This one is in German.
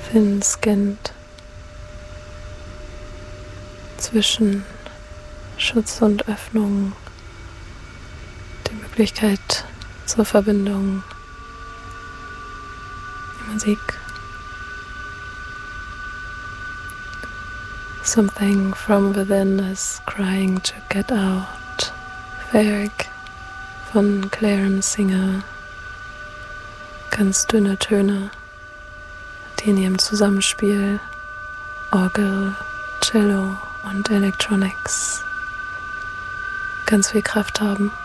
hinscannt zwischen Schutz und Öffnung, die Möglichkeit zur Verbindung, die Musik. Something from within is crying to get out. Werk von Clarence Singer. Ganz dünne Töne, die in ihrem Zusammenspiel Orgel, Cello und Electronics ganz viel Kraft haben.